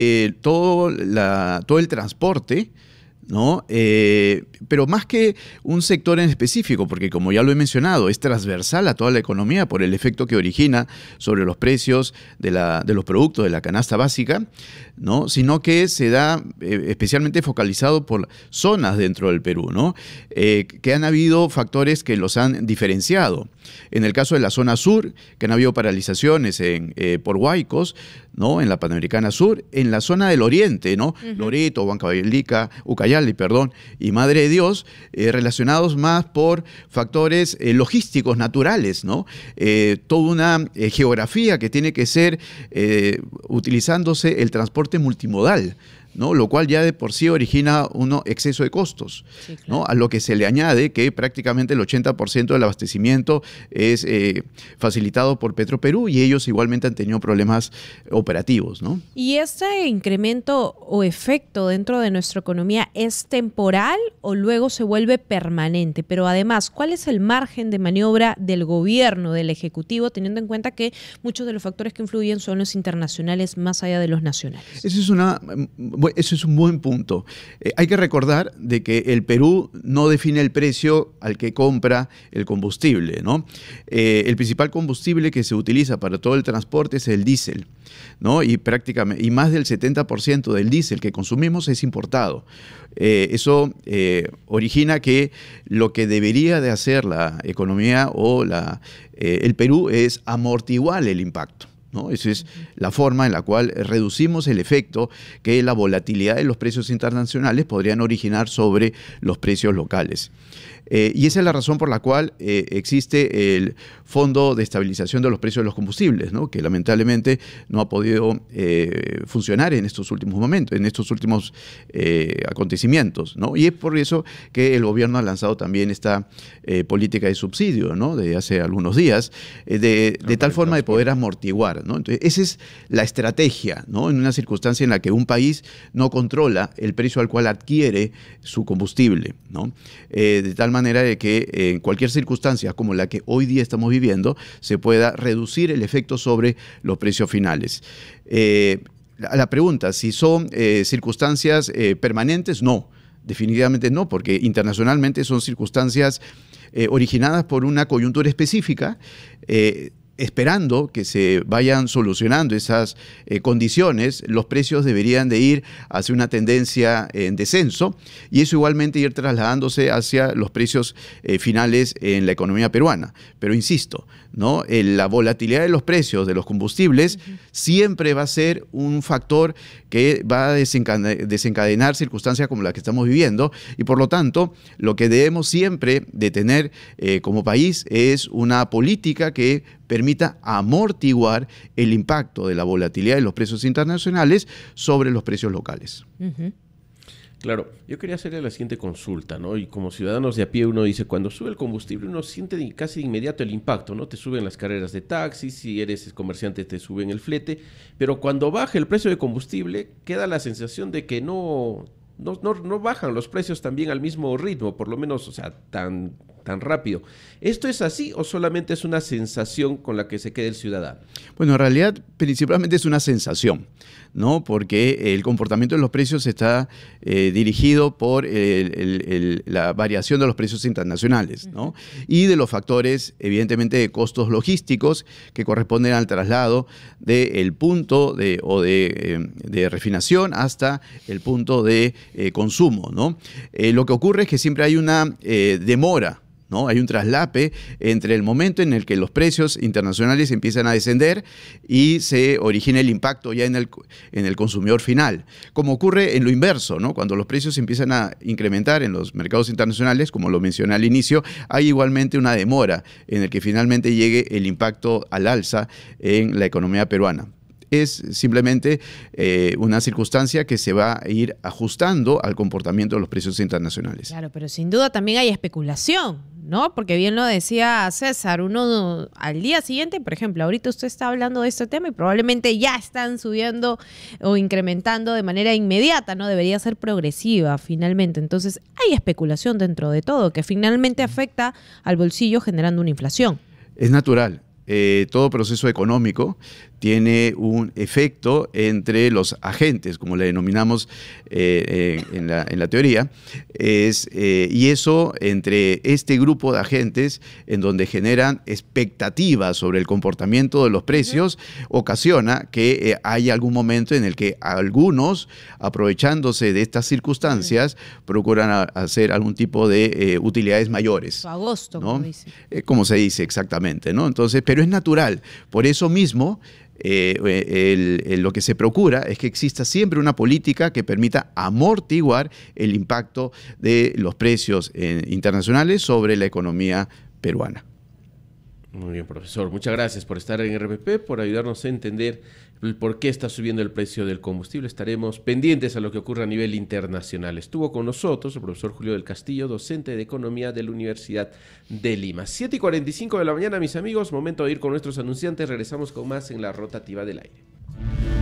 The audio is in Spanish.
todo el transporte, ¿no? Pero más que un sector en específico, porque como ya lo he mencionado, es transversal a toda la economía por el efecto que origina sobre los precios de los productos de la canasta básica, ¿no? Sino que se da especialmente focalizado por zonas dentro del Perú, ¿no? Que han habido factores que los han diferenciado. En el caso de la zona sur, que han habido paralizaciones por huaicos, ¿no? En la Panamericana Sur, en la zona del oriente, ¿no? Loreto, Huancavelica, Ucayali, perdón, y Madre de Dios, relacionados más por factores logísticos naturales, ¿no? Toda una geografía que tiene que ser utilizándose el transporte multimodal, ¿no? Lo cual ya de por sí origina un exceso de costos, sí, claro, ¿no? A lo que se le añade que prácticamente el 80% del abastecimiento es facilitado por Petroperú y ellos igualmente han tenido problemas operativos, ¿no? ¿Y este incremento o efecto dentro de nuestra economía es temporal o luego se vuelve permanente? Pero además, ¿cuál es el margen de maniobra del gobierno, del Ejecutivo, teniendo en cuenta que muchos de los factores que influyen son los internacionales más allá de los nacionales? Eso es un buen punto. Hay que recordar de que el Perú no define el precio al que compra el combustible, ¿no? El principal combustible que se utiliza para todo el transporte es el diésel, ¿no? Y más del 70% del diésel que consumimos es importado. Eso origina que lo que debería de hacer la economía o el Perú es amortiguar el impacto, ¿no? Esa es la forma en la cual reducimos el efecto que la volatilidad de los precios internacionales podrían originar sobre los precios locales. Y esa es la razón por la cual existe el Fondo de Estabilización de los Precios de los Combustibles, ¿no? Que lamentablemente no ha podido funcionar en estos últimos momentos, en estos últimos acontecimientos, ¿no? Y es por eso que el gobierno ha lanzado también esta política de subsidio, ¿no? De hace algunos días, de tal forma de poder amortiguar, ¿no? Entonces, esa es la estrategia, ¿no? En una circunstancia en la que un país no controla el precio al cual adquiere su combustible, ¿no? De tal manera de que en cualquier circunstancia como la que hoy día estamos viviendo se pueda reducir el efecto sobre los precios finales. La pregunta, si son circunstancias permanentes, no, definitivamente no, porque internacionalmente son circunstancias originadas por una coyuntura específica, esperando que se vayan solucionando esas condiciones, los precios deberían de ir hacia una tendencia en descenso y eso igualmente ir trasladándose hacia los precios finales en la economía peruana. Pero insisto, ¿no? La volatilidad de los precios de los combustibles siempre va a ser un factor que va a desencadenar circunstancias como la que estamos viviendo y por lo tanto lo que debemos siempre de tener como país es una política que permita amortiguar el impacto de la volatilidad de los precios internacionales sobre los precios locales. Claro, yo quería hacerle la siguiente consulta, ¿no? Y como ciudadanos de a pie uno dice, cuando sube el combustible uno siente casi de inmediato el impacto, ¿no? Te suben las carreras de taxis, si eres comerciante te suben el flete, pero cuando baja el precio de combustible queda la sensación de que no bajan los precios también al mismo ritmo, por lo menos, o sea, tan rápido. ¿Esto es así o solamente es una sensación con la que se queda el ciudadano? Bueno, en realidad principalmente es una sensación, ¿no? Porque el comportamiento de los precios está dirigido por la variación de los precios internacionales, ¿no? Y de los factores, evidentemente, de costos logísticos que corresponden al traslado del punto de refinación hasta el punto de consumo, ¿no? Lo que ocurre es que siempre hay una demora, ¿no? Hay un traslape entre el momento en el que los precios internacionales empiezan a descender y se origina el impacto ya en el consumidor final. Como ocurre en lo inverso, ¿no? Cuando los precios empiezan a incrementar en los mercados internacionales, como lo mencioné al inicio, hay igualmente una demora en el que finalmente llegue el impacto al alza en la economía peruana. Es simplemente una circunstancia que se va a ir ajustando al comportamiento de los precios internacionales. Claro, pero sin duda también hay especulación, ¿no? Porque bien lo decía César, uno al día siguiente, por ejemplo, ahorita usted está hablando de este tema y probablemente ya están subiendo o incrementando de manera inmediata, ¿no? Debería ser progresiva finalmente. Entonces hay especulación dentro de todo que finalmente afecta al bolsillo generando una inflación. Es natural. Todo proceso económico tiene un efecto entre los agentes, como le denominamos en la teoría, y eso entre este grupo de agentes en donde generan expectativas sobre el comportamiento de los precios, ocasiona que haya algún momento en el que algunos, aprovechándose de estas circunstancias, procuran hacer algún tipo de utilidades mayores. Agosto, ¿no? como dice. Como se dice exactamente, ¿no? Entonces, pero es natural. Por eso mismo, lo que se procura es que exista siempre una política que permita amortiguar el impacto de los precios internacionales sobre la economía peruana. Muy bien, profesor. Muchas gracias por estar en RPP, por ayudarnos a entender el por qué está subiendo el precio del combustible. Estaremos pendientes a lo que ocurra a nivel internacional. Estuvo con nosotros el profesor Julio del Castillo, docente de Economía de la Universidad de Lima. 7:45 de la mañana, mis amigos. Momento de ir con nuestros anunciantes. Regresamos con más en la rotativa del aire.